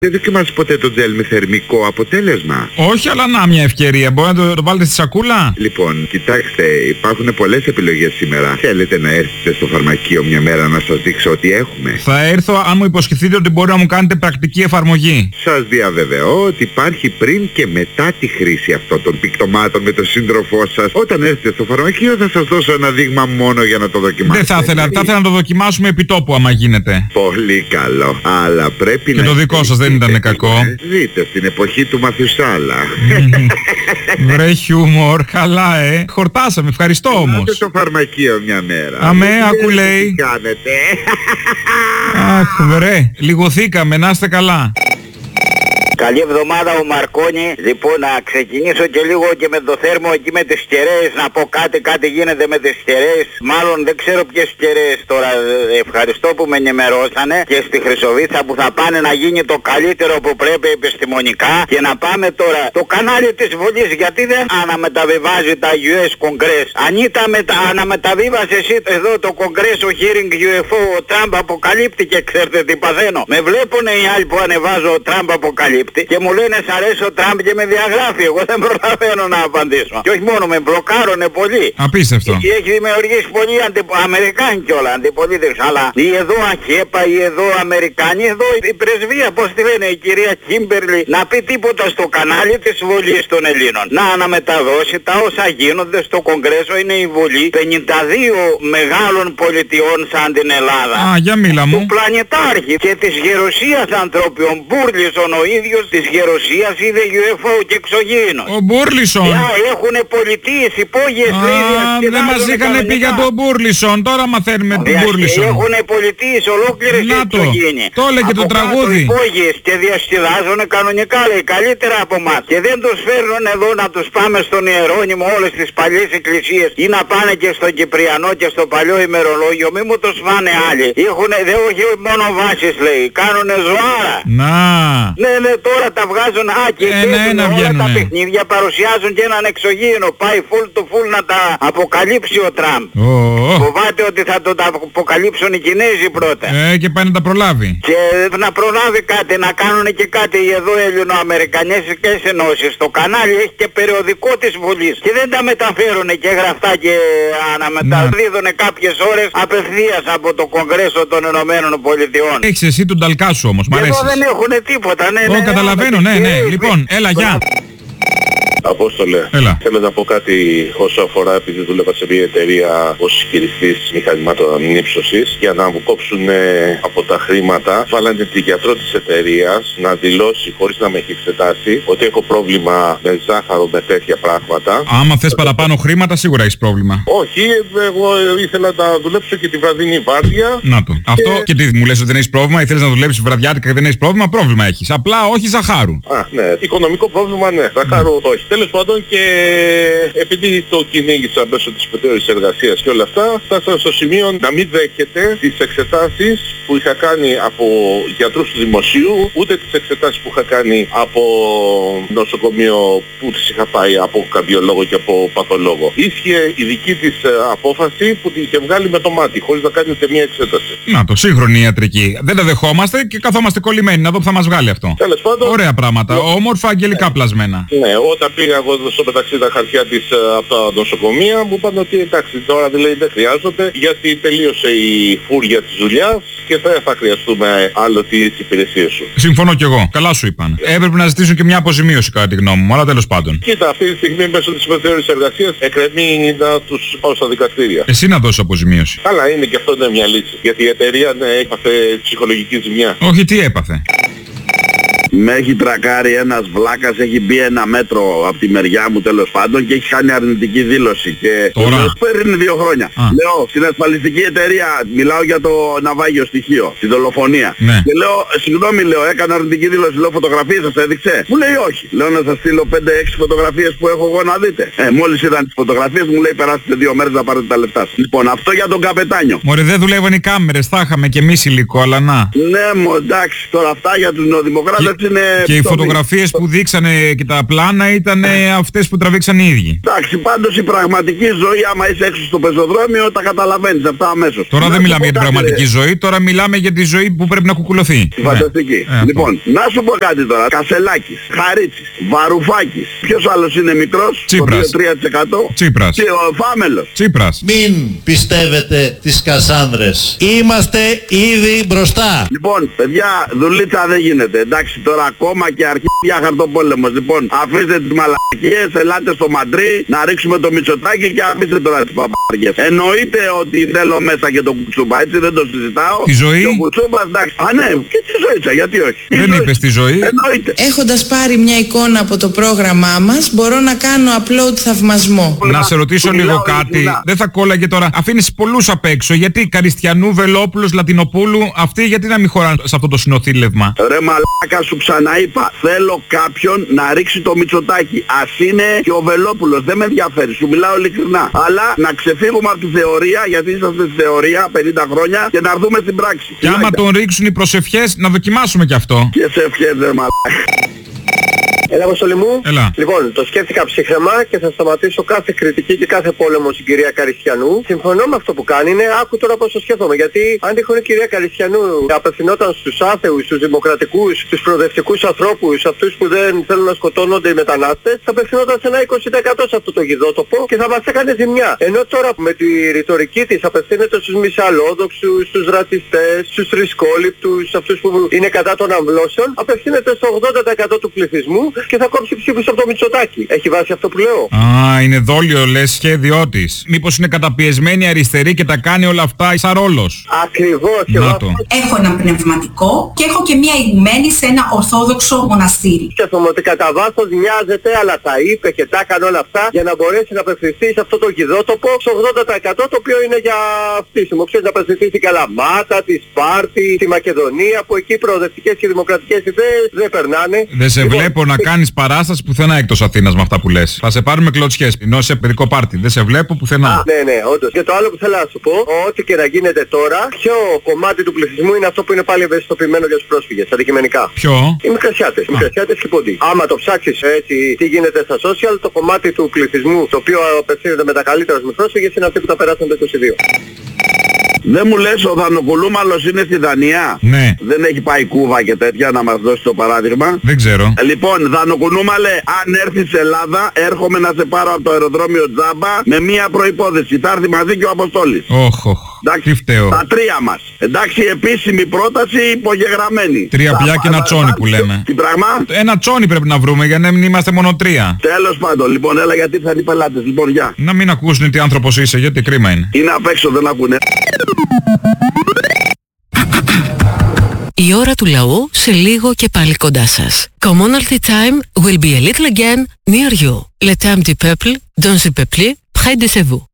Δεν δοκιμάσεις ποτέ το τζέλ με θερμικό αποτέλεσμα? Όχι, αλλά να μια ευκαιρία. Μπορεί να το βάλετε στη σακούλα. Λοιπόν, κοιτάξτε, υπάρχουν πολλές επιλογές σήμερα. Θέλετε να έρθετε στο φαρμακείο μια μέρα να σας δείξω ότι έχουμε? Θα έρθω αν μου υποσχεθείτε ότι μπορεί να μου κάνετε πρακτική εφαρμογή. Σας διαβεβαιώ ότι υπάρχει πριν και μετά τη χρήση αυτών των πικτωμάτων με τον σύντροφό σας. Όταν έρθετε στο φαρμακείο θα σας δώσω ένα δείγμα μόνο για να το δοκιμάσετε. Δεν θα ήθελα, θα ήθελα να το δοκιμάσουμε επί τόπου άμα γίνεται. Πολύ καλό. Αλλά πρέπει και να... το δικό σας δεν ήταν κακό. Ζείτε στην εποχή του Μαθουσάλα. Βρε χιούμορ, καλά χορτάσαμε, ευχαριστώ όμως. Πάτε στο φαρμακείο μια μέρα. Αμέ, άκου λέει. Τι κάνετε? Αχ βρε, λιγοθήκαμε, να είστε καλά. Καλή εβδομάδα ο Μαρκόνι. Λοιπόν, να ξεκινήσω και λίγο και με το θέρμο εκεί με τις κεραίες. Να πω κάτι γίνεται με τις κεραίες. Μάλλον δεν ξέρω ποιες κεραίες τώρα. Ευχαριστώ που με ενημερώσανε. Και στη Χρυσοβίτσα που θα πάνε να γίνει το καλύτερο που πρέπει επιστημονικά. Και να πάμε τώρα το κανάλι της Βουλής. Γιατί δεν αναμεταβιβάζει τα US Congress? Αν ήταν αναμεταβίβασε εσύ εδώ το Congress hearing UFO, ο Τραμπ αποκαλύπτει και ξέρετε τι παθαίνω. Με βλέπουνε οι άλλοι που ανεβάζω ο Τραμπ αποκαλύπτει. Και μου λένε σ' αρέσει ο Τραμπ και με διαγράφει. Εγώ δεν προλαβαίνω να απαντήσω. Και όχι μόνο με μπλοκάρωνε πολύ. Απίστευτο. Και έχει δημιουργήσει πολλοί Αμερικάνοι κιόλα αντιπολίτες. Αλλά οι εδώ ΑΧΕΠΑ, οι εδώ Αμερικάνοι, εδώ η πρεσβεία, πώς τη λένε, η κυρία Κίμπερλι, να πει τίποτα στο κανάλι της Βουλής των Ελλήνων. Να αναμεταδώσει τα όσα γίνονται στο Κογκρέσο. Είναι η Βουλή 52 μεγάλων πολιτιών σαν την Ελλάδα. Α, για μίλα μου. Του πλανητάρχη και της γερουσίας ανθρώπιων. Μπούρλισον ο ίδιος της γερουσίας είδε UFO και εξωγήινος. Ο Μπούρλισον. Έχουνε πολιτείες, υπόγειες, δεν μας είχαν πει για τον Μπούρλισον. Τώρα μαθαίνουμε τον Μπούρλισον. Έχουνε πολιτείες ολόκληρες και εξωγήινες. Το έλεγε το τραγούδι. Υπόγειες και διασκεδάζουνε κανονικά, λέει, καλύτερα από εμάς. Και δεν τους φέρνουν εδώ να τους πάμε στον Ιερώνυμο, όλες τις παλιές εκκλησίες, ή να πάνε και στον Κυπριανό και στο παλιό ημερολόγιο. Μη μου τους φάνε άλλοι. Έχουνε, δεν όχι μόνο βάσεις, λέει, κάνουνε ζωάρα. Να. Ναι, τώρα τα βγάζουν και όλα τα παιχνίδια παρουσιάζουν και έναν εξωγήινο. Πάει full to full να τα αποκαλύψει ο Τραμπ. Φοβάται ότι θα το αποκαλύψουν οι Κινέζοι πρώτα. Και πάει να τα προλάβει. Και να προλάβει κάτι, να κάνουν και κάτι εδώ ελληνοαμερικανικές ενώσεις. Το κανάλι έχει και περιοδικό της Βουλής. Και δεν τα μεταφέρουν και γραφτά και αναμεταδίδουν κάποιες ώρες απευθείας από το Κογκρέσο των Ηνωμένων Πολιτειών. Έχεις εσύ τον ταλκάσου όμως, μ' αρέσεις. Εδώ δεν έχουν τίποτα, καταλαβαίνω, ναι. Λοιπόν, έλα, γεια. Απόστολε, θέλω να πω κάτι όσο αφορά, επειδή δούλευα σε μια εταιρεία ως χειριστής μηχανημάτων ανύψωσης, για να μου κόψουν από τα χρήματα. Βάλανε τη γιατρό της εταιρείας να δηλώσει, χωρίς να με έχει εξετάσει, ότι έχω πρόβλημα με ζάχαρο, με τέτοια πράγματα. Άμα θες παραπάνω χρήματα, σίγουρα έχεις πρόβλημα. Όχι, εγώ ήθελα να δουλέψω και τη βραδινή βάρδια. Να το. Αυτό και τι μου λες ότι δεν έχεις πρόβλημα, ήθελες να δουλέψεις βραδιάτικα και δεν έχεις πρόβλημα, πρόβλημα έχεις. Απλά όχι ζαχάρου. Ναι. Οικονομικό πρόβλημα, ναι. Ζαχάρου όχι. Τέλος πάντων, και επειδή το κυνήγησα μέσω της πετέρης εργασίας και όλα αυτά, φτάσα στο σημείο να μην δέχεται τις εξετάσεις που είχα κάνει από γιατρούς του δημοσίου, ούτε τις εξετάσεις που είχα κάνει από νοσοκομείο που τις είχα πάει από καρδιολόγο και από παθολόγο. Ίσχυε η δική της απόφαση που την είχε βγάλει με το μάτι, χωρίς να κάνει ούτε μία εξέταση. Να το, σύγχρονη ιατρική. Δεν τα δεχόμαστε και καθόμαστε κολλημένοι να δω που θα μας βγάλει αυτό. Τέλος πάντων. Ωραία πράγματα, όμορφα αγγελικά πλασμένα. Ναι, όταν πήγα εγώ στο μεταξύ τα χαρτιά της από τα νοσοκομεία, μου είπαν ότι εντάξει, τώρα δηλαδή δεν χρειάζονται, γιατί τελείωσε η φούρια της δουλειάς και θα χρειαστούμε άλλο τις υπηρεσίες σου. Συμφωνώ κι εγώ. Καλά σου είπαν. Έπρεπε να ζητήσουν και μια αποζημίωση κατά τη γνώμη μου, αλλά τέλος πάντων. Κοίτα, αυτή τη στιγμή μέσω της πετέρης εργασίας εκκρεμεί να τους πάω στα δικαστήρια. Εσύ να δώσεις αποζημίωση. Καλά, είναι και αυτό είναι μια λύση. Γιατί η εταιρεία έπαθε ψυχολογική ζημιά. Όχι, τι έπαθε. Με έχει τρακάρει ένας βλάκας, έχει μπει 1 μέτρο από τη μεριά μου τέλος πάντων και έχει κάνει αρνητική δήλωση. Και τώρα παίρνει 2 χρόνια. Λέω στην ασφαλιστική εταιρεία, μιλάω για το ναυάγιο στοιχείο, τη δολοφονία. Ναι. Και λέω, συγγνώμη, λέω, έκανα αρνητική δήλωση, λέω, φωτογραφίες σας έδειξε? Μου λέει όχι. Λέω να σας στείλω 5-6 φωτογραφίες που έχω εγώ να δείτε. Μόλις είδαν τις φωτογραφίες μου λέει περάσετε 2 μέρες να πάρετε τα λεφτά σας. Λοιπόν, αυτό για τον καπετάνιο. Μωρέ, δεν δουλεύουν οι κάμερες, θα είχαμε και εμείς υλικό, αλλά να. Ναι, εντάξει, τώρα αυτά για τους νεοδημοκράτες. είναι... Και οι φωτογραφίες που δείξανε και τα πλάνα ήταν αυτές που τραβήξαν οι ίδιοι. Εντάξει, πάντως η πραγματική ζωή, άμα είσαι έξω στο πεζοδρόμιο, τα καταλαβαίνεις αυτά αμέσως. Τώρα δεν μιλάμε για την πραγματική ζωή, τώρα μιλάμε για τη ζωή που πρέπει να κουκουλωθεί. Φανταστική. Λοιπόν, να σου πω κάτι τώρα. Κασελάκης, Χαρίτσης, Βαρουφάκης. Ποιος άλλος είναι μικρός? Τσίπρας. Το 2-3%. Τσίπρας. Ο Φάμελος. Τσίπρας. Μην πιστεύετε τις Κασάνδρες. Είμαστε ήδη μπροστά. Λοιπόν, παιδιά, δουλίτσα δεν γίνεται. Εντάξει, τώρα ακόμα και αρχίδια χαρτοπόλεμος. Λοιπόν, αφήστε τις μαλακίες, ελάτε στο Μαντρί, να ρίξουμε το Μητσοτάκι και αφήστε τώρα τις παπαριές. Εννοείται ότι θέλω μέσα και το Κουτσούμπα, έτσι δεν το συζητάω. Τη ζωή. Και ο Κουτσούμπας, εντάξει. Α, ναι, και τη ζωή, γιατί όχι. Δεν είπες τη ζωή. Εννοείται. Έχοντας πάρει μια εικόνα από το πρόγραμμά μας, μπορώ να κάνω upload θαυμασμό. Να σε ρωτήσω λίγο κάτι. Δεν θα κόλλαγε τώρα. Αφήνεις πολλούς απ' έξω. Γιατί Καριστιανού, Βελόπουλος, Λατινοπούλου, αυτοί γιατί να μην χωράνε σε αυτό το συνοθήλευμα? Ρε μαλάκα, σου ξαναείπα. Θέλω κάποιον να ρίξει το Μητσοτάκι. Ας είναι και ο Βελόπουλος. Δεν με ενδιαφέρει. Σου μιλάω ειλικρινά. Αλλά να ξεφύγουμε από τη θεωρία, γιατί είσαστε στη θεωρία 50 χρόνια και να έρθουμε στην πράξη. Και άμα τον ρίξουν οι προσευχές, να δοκιμάσουμε κι αυτό. Και σε ευχές, ρε μαλάκα. Έλα, Αποστολή μου. Έλα. Λοιπόν, το σκέφτηκα ψύχρεμα και θα σταματήσω κάθε κριτική και κάθε πόλεμο στην κυρία Καριστιανού. Συμφωνώ με αυτό που κάνει. Είναι άκου τώρα πώς το σκέφτομαι. Γιατί αν τυχόν η κυρία Καριστιανού απευθυνόταν στους άθεους, στους δημοκρατικούς, στους προοδευτικούς ανθρώπους, αυτούς που δεν θέλουν να σκοτώνονται οι μετανάστες, θα απευθυνόταν σε ένα 20% σε αυτό το γιδότοπο και θα μας έκανε ζημιά. Ενώ τώρα με τη ρητορική της απευθύνεται στους μισαλόδοξους, στους ρατσιστές, στους θρησκόληπτους, αυτούς που είναι κατά των αμβλώσεων, απευθύνεται στο 80% του πληθυσμού και θα κόψει ψήφους από το Μητσοτάκι. Έχει βάσει αυτό που λέω? Α, είναι δόλιο λες, σχέδιό της. Μήπως είναι καταπιεσμένη αριστερή και τα κάνει όλα αυτά σαν ρόλος? Ακριβώς. Έχω ένα πνευματικό και έχω και μια ηγουμένη σε ένα ορθόδοξο μοναστήρι. Σκέφτομαι ότι κατά βάθος μοιάζεται, αλλά τα είπε και τα έκανε όλα αυτά για να μπορέσει να απευθυνθεί σε αυτό το γιδότοπο στο 80% το οποίο είναι για φτύσιμο. Ξέρεις, να απευθυνθεί στην Καλαμάτα, τη Σπάρτη, τη Μακεδονία, που εκεί προοδευτικές και δημοκρατικές ιδέες δεν περνάνε. Δεν σε βλέπω να κάνεις παράσταση πουθενά εκτός Αθήνας με αυτά που λες. Θα σε πάρουμε κλωτσιές, ενώ σε παιδικό πάρτι. Δεν σε βλέπω πουθενά. Ναι, όντως. Και το άλλο που θέλω να σου πω, ό,τι και να γίνεται τώρα, ποιο κομμάτι του πληθυσμού είναι αυτό που είναι πάλι ευαισθητοποιημένο για τους πρόσφυγες, αντικειμενικά? Ποιο? Οι μικρασιάτες. Οι μικρασιάτες και οι ποντοί. Άμα το ψάξεις έτσι τι γίνεται στα social, το κομμάτι του πληθυσμού το οποίο απευθύνεται με τα καλύτερα στους πρόσφυγες είναι αυτοί που τα περάσαν το 22. Δεν μου λες ο Δανοκουλούμαλος είναι στη Δανία? Ναι. Δεν έχει πάει Κούβα και τέτοια να μας δώσει το παράδειγμα? Δεν ξέρω. Λοιπόν, Δανοκουλούμαλε, αν έρθεις Ελλάδα, έρχομαι να σε πάρω από το αεροδρόμιο τζάμπα με μία προϋπόθεση. Θα έρθει μαζί και ο Αποστόλης. Τι φταίω. Τα τρία μας. Εντάξει, επίσημη πρόταση υπογεγραμμένη. Τρία πια και ένα τσόνι που λέμε. Τι πράγμα? Ένα τσόνι πρέπει να βρούμε για να μην είμαστε μόνο τρία. Τέλος πάντων, λοιπόν, έλα γιατί θα είναι οι πελάτες. Λοιπόν, γεια. Να μην ακούσουν τι άνθρωπος είσαι, γιατί κρίμα είναι. Είναι απ' έξω, δεν ακούνε. Η ώρα του λαού σε λίγο και πάλι κοντά σας. Commonalty time will be a little again near you. Le temps du peuple, dans le peuple, près de vous.